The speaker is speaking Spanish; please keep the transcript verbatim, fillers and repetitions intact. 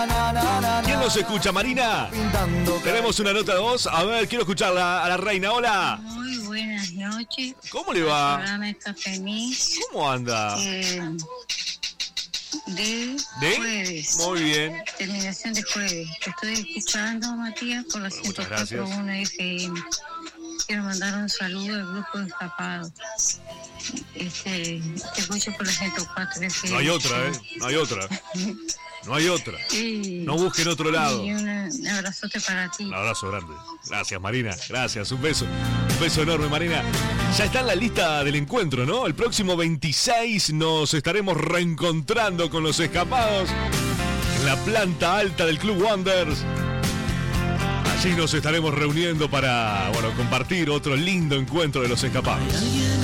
¿Quién nos escucha, Marina? Tenemos una nota de voz. A ver, quiero escucharla a la reina. Hola. Muy buenas noches. ¿Cómo le va? Programa Café Mix. ¿Cómo anda? Eh, de, ¿De? jueves. Muy bien. Terminación de jueves. Te estoy escuchando, Matías, por la Bueno, ciento muchas cuatro punto uno F M. Quiero mandar un saludo al grupo de Escapado. Este, te escucho por la ciento cuatro F M. No hay otra, ¿eh? No hay otra. No hay otra. Sí. No busquen otro lado. Y una, un abrazote para ti. Un abrazo grande. Gracias, Marina. Gracias. Un beso. Un beso enorme, Marina. Ya está en la lista del encuentro, ¿no? El próximo veintiséis nos estaremos reencontrando con los Escapados en la planta alta del Club Wonders. Allí nos estaremos reuniendo para, bueno, compartir otro lindo encuentro de los Escapados.